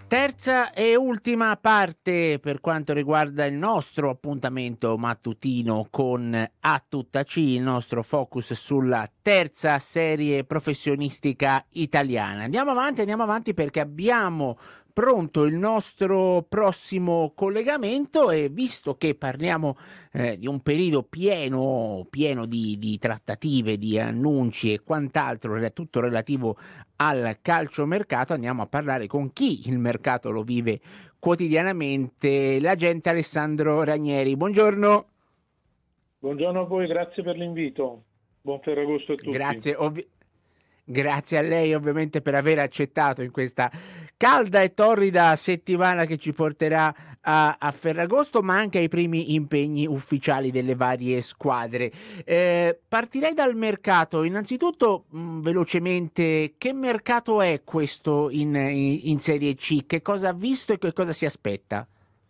Terza e ultima parte per quanto riguarda il nostro appuntamento mattutino con A Tutta C, il nostro focus sulla terza serie professionistica italiana. Andiamo avanti perché abbiamo pronto il nostro prossimo collegamento e visto che parliamo di un periodo pieno di trattative, di annunci e quant'altro, tutto relativo al calciomercato, andiamo a parlare con chi il mercato lo vive quotidianamente, l'agente Alessandro Ranieri. Buongiorno. Buongiorno a voi, grazie per l'invito. Buon Ferragosto a tutti. Grazie, grazie a lei ovviamente per aver accettato in questa calda e torrida settimana che ci porterà a Ferragosto, ma anche ai primi impegni ufficiali delle varie squadre. Partirei dal mercato. Innanzitutto, velocemente, che mercato è questo in Serie C? Che cosa ha visto e che cosa si aspetta?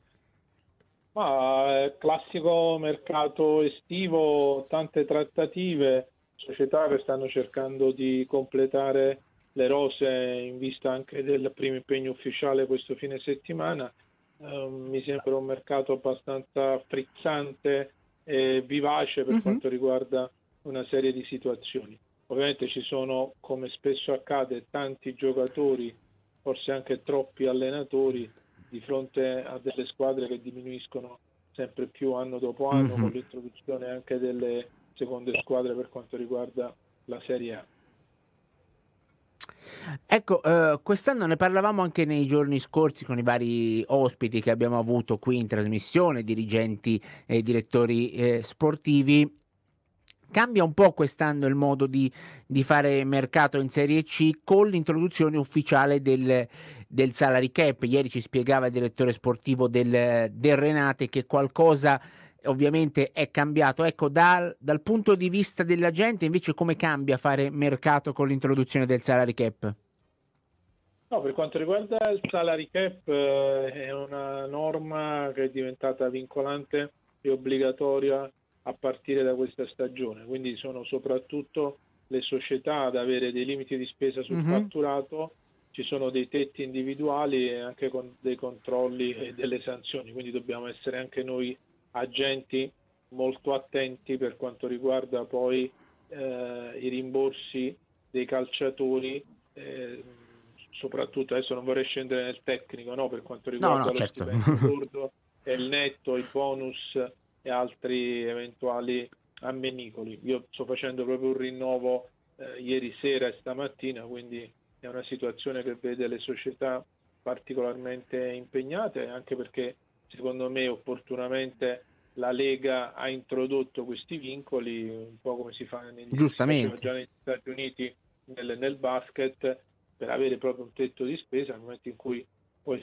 Classico mercato estivo, tante trattative, società che stanno cercando di completare le rose in vista anche del primo impegno ufficiale questo fine settimana. Mi sembra un mercato abbastanza frizzante e vivace per Mhm. quanto riguarda una serie di situazioni. Ovviamente ci sono, come spesso accade, tanti giocatori, forse anche troppi allenatori di fronte a delle squadre che diminuiscono sempre più anno dopo anno, con Mhm. l'introduzione anche delle seconde squadre per quanto riguarda la Serie A. Ecco, quest'anno ne parlavamo anche nei giorni scorsi con i vari ospiti che abbiamo avuto qui in trasmissione, dirigenti e direttori sportivi. Cambia un po' quest'anno il modo di fare mercato in Serie C con l'introduzione ufficiale del salary cap. Ieri ci spiegava il direttore sportivo del Renate che qualcosa ovviamente è cambiato. Ecco, dal punto di vista della gente invece come cambia fare mercato con l'introduzione del salary cap? No, per quanto riguarda il salary cap, è una norma che è diventata vincolante e obbligatoria a partire da questa stagione, quindi sono soprattutto le società ad avere dei limiti di spesa sul Mhm. fatturato, ci sono dei tetti individuali e anche con dei controlli e delle sanzioni, quindi dobbiamo essere anche noi agenti molto attenti per quanto riguarda poi i rimborsi dei calciatori, eh, soprattutto adesso non vorrei scendere nel tecnico, no, per quanto No, no, riguarda lo certo. stipendio lordo e il netto, i bonus e altri eventuali ammenicoli. Io sto facendo proprio un rinnovo ieri sera e stamattina, quindi è una situazione che vede le società particolarmente impegnate, anche perché secondo me opportunamente la Lega ha introdotto questi vincoli, un po' come si faceva Giustamente. già negli Stati Uniti nel basket, per avere proprio un tetto di spesa. Nel momento in cui poi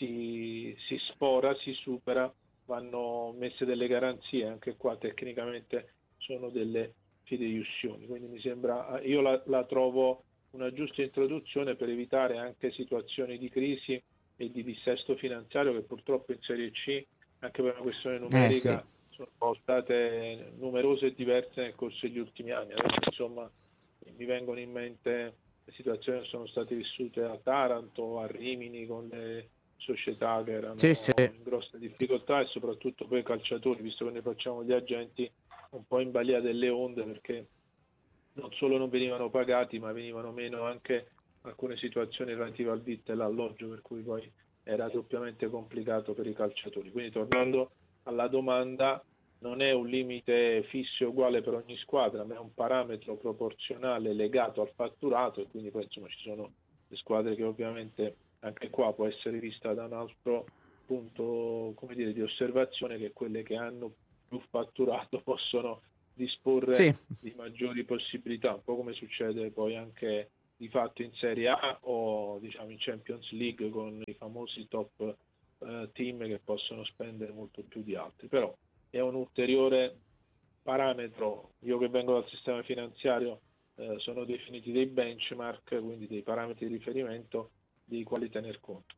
si sfora, si supera, vanno messe delle garanzie, anche qua tecnicamente sono delle fideiussioni, quindi mi sembra, io la trovo una giusta introduzione per evitare anche situazioni di crisi e di dissesto finanziario che purtroppo in Serie C, anche per una questione Sì. numerica, sono state numerose e diverse nel corso degli ultimi anni. Adesso insomma mi vengono in mente le situazioni che sono state vissute a Taranto, a Rimini, con le società che Sì, sì. erano in grosse difficoltà e soprattutto poi i calciatori, visto che noi facciamo gli agenti, un po' in balia delle onde, perché non solo non venivano pagati, ma venivano meno anche alcune situazioni relative al vitto e all'alloggio, per cui poi era doppiamente complicato per i calciatori. Quindi tornando alla domanda, non è un limite fisso e uguale per ogni squadra, ma è un parametro proporzionale legato al fatturato, e quindi poi insomma ci sono le squadre che ovviamente anche qua può essere vista da un altro punto, come dire, di osservazione, che quelle che hanno più fatturato possono Sì. disporre di maggiori possibilità, un po' come succede poi anche di fatto in Serie A o diciamo in Champions League con i famosi top team che possono spendere molto più di altri. Però è un ulteriore parametro. Io che vengo dal sistema finanziario, sono definiti dei benchmark, quindi dei parametri di riferimento dei quali tener conto.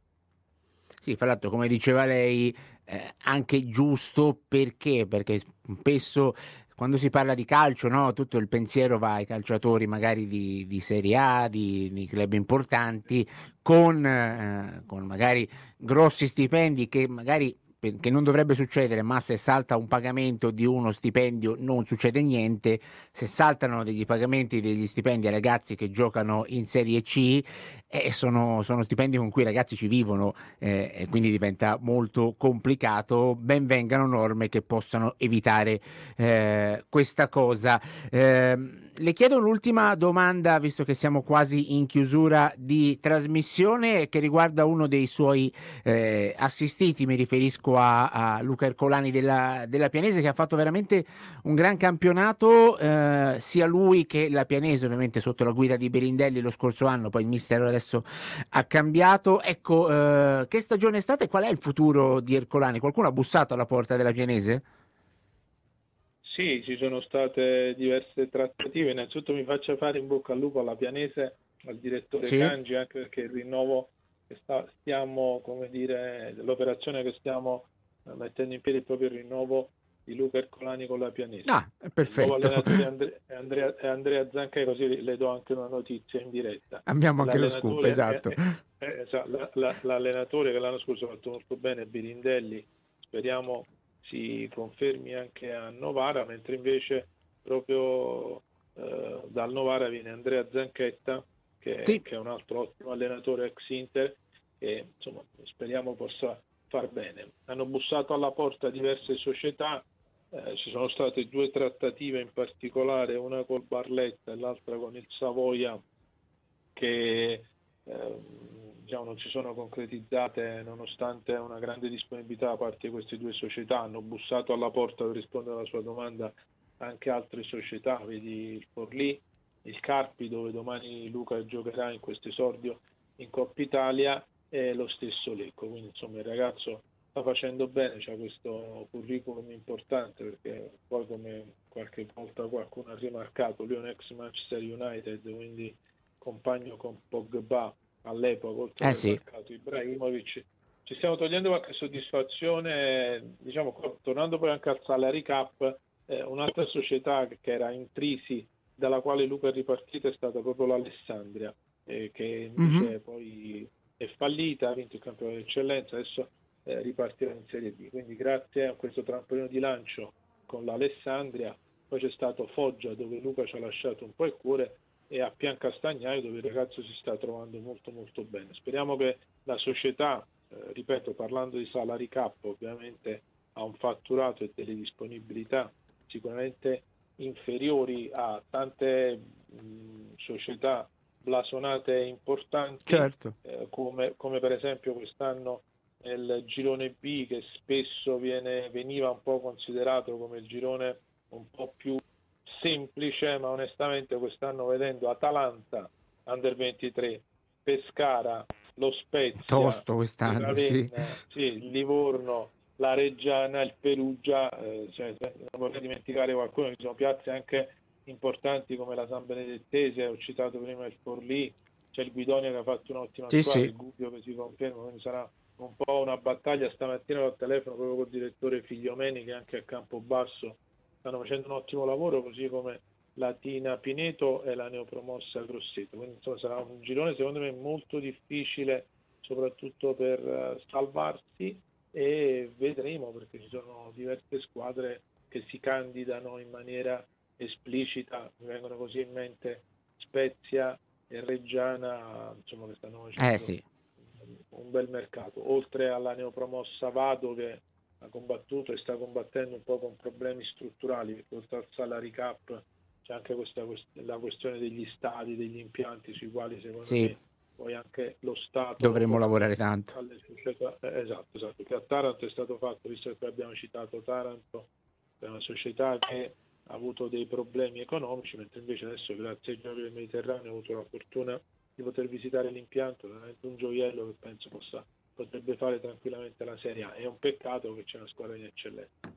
Sì, fra l'altro come diceva lei, anche giusto perché spesso quando si parla di calcio, no, tutto il pensiero va ai calciatori magari di Serie A, di club importanti, con magari grossi stipendi che magari che non dovrebbe succedere, ma se salta un pagamento di uno stipendio non succede niente. Se saltano degli pagamenti degli stipendi ai ragazzi che giocano in Serie C, sono stipendi con cui i ragazzi ci vivono, e quindi diventa molto complicato. Ben vengano norme che possano evitare questa cosa. Le chiedo un'ultima domanda, visto che siamo quasi in chiusura di trasmissione, che riguarda uno dei suoi assistiti. Mi riferisco a Luca Ercolani della Pianese, che ha fatto veramente un gran campionato, sia lui che la Pianese, ovviamente sotto la guida di Berindelli lo scorso anno. Poi il mister adesso ha cambiato. Ecco, che stagione è stata e qual è il futuro di Ercolani? Qualcuno ha bussato alla porta della Pianese? Sì, ci sono state diverse trattative. Innanzitutto mi faccia fare in bocca al lupo alla Pianese, al direttore Sì. Cangi, anche perché il rinnovo che stiamo, come dire, l'operazione che stiamo mettendo in piedi è proprio il rinnovo di Luca Ercolani con la Pianese. Ah, è Il nuovo perfetto. allenatore è Andrea Zancai, così le do anche una notizia in diretta. Abbiamo anche lo scoop, L'allenatore esatto. l'allenatore che l'anno scorso ha fatto molto bene, Birindelli, speriamo si confermi anche a Novara, mentre invece proprio dal Novara viene Andrea Zanchetta, Sì. che è un altro ottimo allenatore ex Inter, e insomma speriamo possa far bene. Hanno bussato alla porta diverse società, ci sono state due trattative in particolare, una col Barletta e l'altra con il Savoia, che diciamo, non si sono concretizzate nonostante una grande disponibilità da parte di queste due società. Hanno bussato alla porta, per rispondere alla sua domanda, anche altre società, vedi il Forlì, il Carpi, dove domani Luca giocherà in questo esordio in Coppa Italia, e lo stesso Lecco. Quindi insomma il ragazzo sta facendo bene, c'ha questo curriculum importante, perché poi, come qualche volta qualcuno ha rimarcato, lui è un ex Manchester United, quindi compagno con Pogba all'epoca, oltre ad aver Sì. marcato Ibrahimovic. Ci stiamo togliendo qualche soddisfazione, diciamo, tornando poi anche al salary cap. Un'altra società che era in crisi, dalla quale Luca è ripartito, è stata proprio l'Alessandria, che invece poi è fallita, ha vinto il campionato d'eccellenza, adesso ripartirà in Serie B. Quindi grazie a questo trampolino di lancio con l'Alessandria, poi c'è stato Foggia, dove Luca ci ha lasciato un po' il cuore, e a Piancastagnaio, dove il ragazzo si sta trovando molto molto bene. Speriamo che la società, ripeto, parlando di salary cap, ovviamente ha un fatturato e delle disponibilità sicuramente inferiori a tante società blasonate e importanti, Certo. come per esempio quest'anno nel girone B, che spesso veniva un po' considerato come il girone un po' più semplice, ma onestamente quest'anno, vedendo Atalanta Under 23, Pescara, lo Spezia, Tosto il quest'anno, sì. Ravenna, sì, il Livorno, la Reggiana, il Perugia, non vorrei dimenticare qualcuno, ci sono piazze anche importanti come la San Benedettese, ho citato prima il Forlì, c'è il Guidonia che ha fatto un'ottima squadra, il Gubbio che si conferma, quindi sarà un po' una battaglia. Stamattina al telefono proprio col direttore Figliomeni, che anche a Campobasso stanno facendo un ottimo lavoro, così come la Tina Pineto e la neopromossa Grosseto. Quindi insomma sarà un girone secondo me molto difficile, soprattutto per salvarsi, e vedremo, perché ci sono diverse squadre che si candidano in maniera esplicita, mi vengono così in mente Spezia e Reggiana, insomma, che stanno facendo Sì. un bel mercato, oltre alla neopromossa Vado, che ha combattuto e sta combattendo un po' con problemi strutturali, perché oltre al salary cap c'è anche la questione degli stadi, degli impianti, sui quali secondo me poi anche lo Stato dovremmo lavorare tanto. alle società, esatto, che a Taranto è stato fatto, visto che abbiamo citato Taranto, è una società che ha avuto dei problemi economici, mentre invece adesso, grazie ai Giochi del Mediterraneo, ho avuto la fortuna di poter visitare l'impianto, veramente un gioiello che penso potrebbe fare tranquillamente la Serie A. È un peccato che c'è una squadra in eccellenza.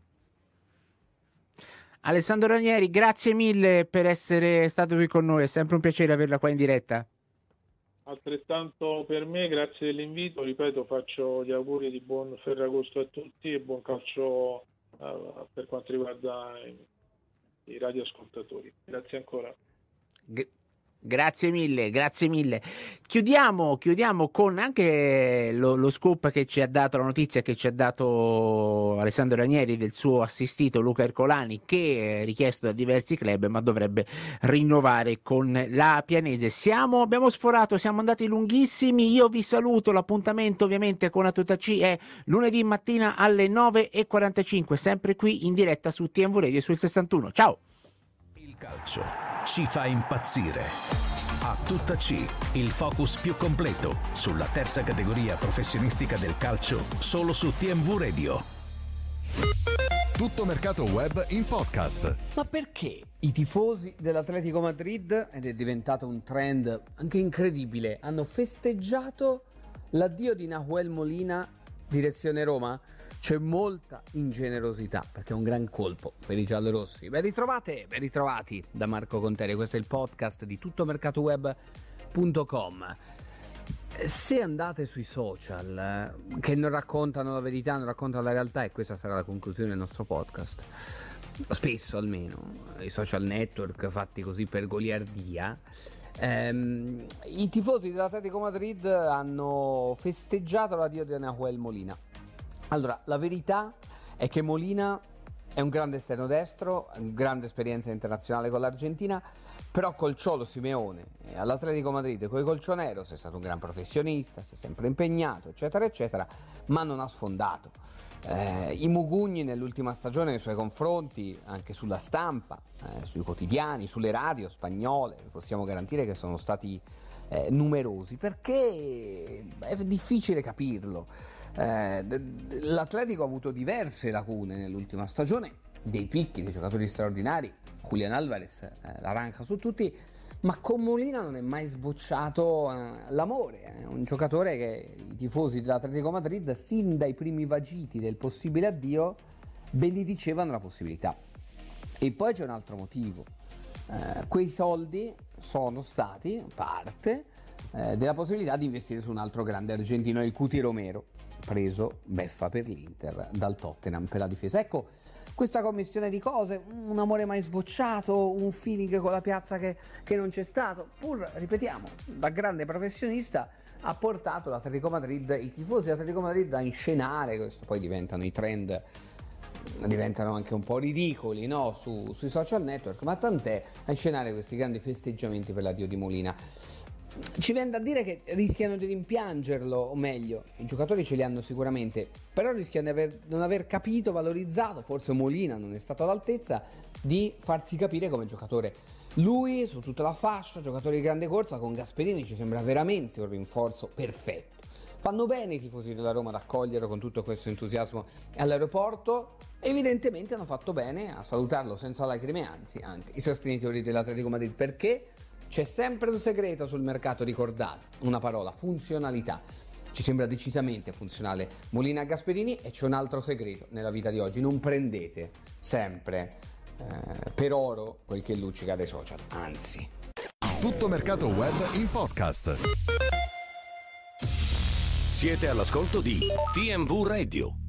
Alessandro Ranieri, grazie mille per essere stato qui con noi, è sempre un piacere averla qua in diretta. Altrettanto per me, grazie dell'invito, ripeto, faccio gli auguri di buon Ferragosto a tutti e buon calcio per quanto riguarda i radioascoltatori. Grazie ancora. Grazie mille. Chiudiamo con anche lo scoop che ci ha dato, la notizia che ci ha dato Alessandro Ranieri del suo assistito Luca Ercolani, che è richiesto da diversi club ma dovrebbe rinnovare con la Pianese. Abbiamo sforato, siamo andati lunghissimi. Io vi saluto, l'appuntamento ovviamente con A Tutta C è lunedì mattina alle 9:45, sempre qui in diretta su TMV Radio sul 61. Ciao. Il calcio ci fa impazzire. A Tutta C, il focus più completo sulla terza categoria professionistica del calcio, solo su TMV Radio. Tutto mercato web in podcast. Ma perché i tifosi dell'Atletico Madrid, ed è diventato un trend anche incredibile, hanno festeggiato l'addio di Nahuel Molina direzione Roma? C'è molta ingenerosità, perché è un gran colpo per i giallorossi. Ben ritrovati da Marco Conteri. Questo è il podcast di tuttomercatoweb.com. Se andate sui social che non raccontano la verità, non raccontano la realtà, e questa sarà la conclusione del nostro podcast, spesso almeno, i social network fatti così per goliardia, i tifosi dell'Atletico Madrid hanno festeggiato l'addio di Nahuel Molina. Allora, la verità è che Molina è un grande esterno destro, grande esperienza internazionale con l'Argentina, però col Cholo Simeone all'Atletico Madrid, con i Colchoneros, è stato un gran professionista, si è sempre impegnato, eccetera, eccetera, ma non ha sfondato. I mugugni nell'ultima stagione nei suoi confronti, anche sulla stampa, sui quotidiani, sulle radio spagnole, possiamo garantire che sono stati numerosi, perché è difficile capirlo. L'Atletico ha avuto diverse lacune nell'ultima stagione, dei picchi, dei giocatori straordinari, Julián Álvarez l'arranca su tutti, ma con Molina non è mai sbocciato l'amore. È un giocatore che i tifosi dell'Atletico Madrid, sin dai primi vagiti del possibile addio, benedicevano la possibilità. E poi c'è un altro motivo: quei soldi sono stati parte della possibilità di investire su un altro grande argentino, il Cuti Romero, preso beffa per l'Inter dal Tottenham per la difesa. Ecco, questa commistione di cose, un amore mai sbocciato, un feeling con la piazza che non c'è stato, pur, ripetiamo, da grande professionista, ha portato l'Atletico Madrid, i tifosi dell'Atletico Madrid, a inscenare questo. Poi diventano i trend, diventano anche un po' ridicoli, no? Sui social network, ma tant'è, a inscenare questi grandi festeggiamenti per l'addio di Molina. Ci viene da dire che rischiano di rimpiangerlo, o meglio, i giocatori ce li hanno sicuramente, però rischiano di non aver capito, valorizzato, forse Molina non è stato all'altezza di farsi capire come giocatore. Lui su tutta la fascia, giocatore di grande corsa, con Gasperini ci sembra veramente un rinforzo perfetto. Fanno bene i tifosi della Roma ad accoglierlo con tutto questo entusiasmo all'aeroporto. Evidentemente hanno fatto bene a salutarlo senza lacrime, anzi anche i sostenitori dell'Atletico Madrid, perché c'è sempre un segreto sul mercato, ricordate, una parola: funzionalità. Ci sembra decisamente funzionale Molina a Gasperini, e c'è un altro segreto nella vita di oggi: non prendete sempre per oro quel che luccica dai social, anzi. Tutto mercato web in podcast. Siete all'ascolto di TMV Radio.